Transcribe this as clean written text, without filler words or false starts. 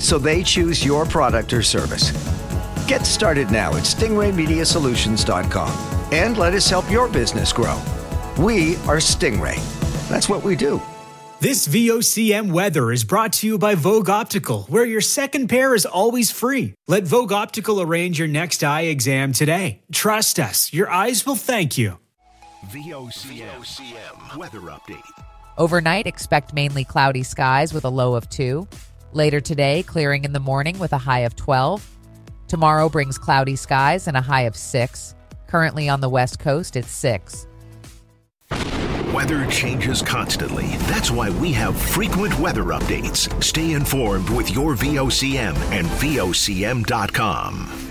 so they choose your product or service. Get started now at stingraymediasolutions.com and let us help your business grow. We are Stingray. That's what we do. This VOCM weather is brought to you by Vogue Optical, where your second pair is always free. Let Vogue Optical arrange your next eye exam today. Trust us, your eyes will thank you. VOCM weather update. Overnight, expect mainly cloudy skies with a low of 2. Later today, clearing in the morning with a high of 12. Tomorrow brings cloudy skies and a high of 6. Currently on the West Coast, it's 6. Weather changes constantly. That's why we have frequent weather updates. Stay informed with your VOCM and VOCM.com.